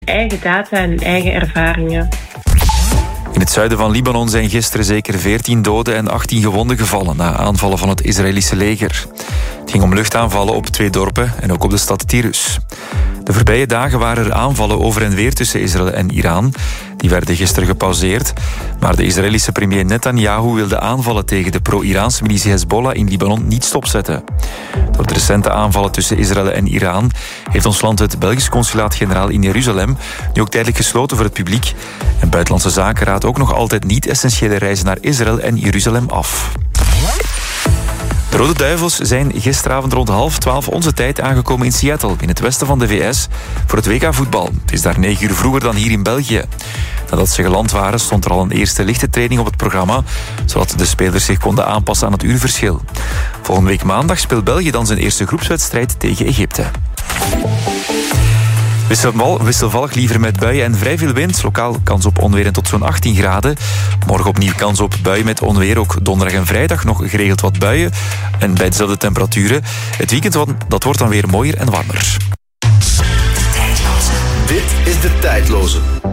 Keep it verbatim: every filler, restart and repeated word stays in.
Eigen data en eigen ervaringen. In het zuiden van Libanon zijn gisteren zeker veertien doden en achttien gewonden gevallen na aanvallen van het Israëlische leger. Het ging om luchtaanvallen op twee dorpen en ook op de stad Tirus. De voorbije dagen waren er aanvallen over en weer tussen Israël en Iran. Die werden gisteren gepauzeerd. Maar de Israëlische premier Netanyahu wil de aanvallen tegen de pro-Iraanse militie Hezbollah in Libanon niet stopzetten. Door de recente aanvallen tussen Israël en Iran heeft ons land het Belgisch consulaat-generaal in Jeruzalem nu ook tijdelijk gesloten voor het publiek. En Buitenlandse Zaken raadt ook nog altijd niet-essentiële reizen naar Israël en Jeruzalem af. De Rode Duivels zijn gisteravond rond half twaalf onze tijd aangekomen in Seattle, in het westen van de V S, voor het W K voetbal. Het is daar negen uur vroeger dan hier in België. Nadat ze geland waren, stond er al een eerste lichte training op het programma, zodat de spelers zich konden aanpassen aan het uurverschil. Volgende week maandag speelt België dan zijn eerste groepswedstrijd tegen Egypte. Wisselvallig liever met buien en vrij veel wind. Lokaal kans op onweer en tot zo'n achttien graden. Morgen opnieuw kans op buien met onweer. Ook donderdag en vrijdag nog geregeld wat buien. En bij dezelfde temperaturen. Het weekend dat wordt dan weer mooier en warmer. Dit is De Tijdloze.